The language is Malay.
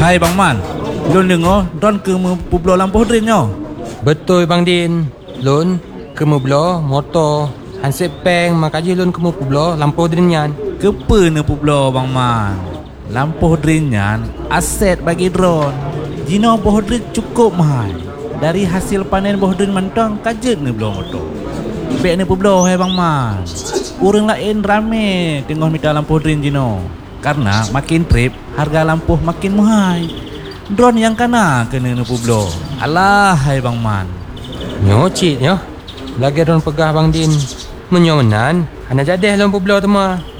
Hai Bang Man, Lun dengar Don ke Pueblo lampu drin nyo. Betul Bang Din. Lun ke Pueblo motor hansip peng makaji lun ke Pueblo lampu drinyan. Kepa ne Pueblo Bang Man. Lampu drinyan aset bagi drone. Jino bohdrin cukup mahal. Dari hasil panen bohdrin mentang kajet ne belah motor. Bek ne Pueblo hai Bang Man. Orang lain rame tengok minta lampu drin Jino. Karena makin trip harga lampu makin mahal. Drone yang kena kena ne Pueblo. Alah hai Bang Man. Nyocit nyo. Lagi orang pegah Bang Din. Menyomenan. Anak jadi dalam Pueblo tu mah.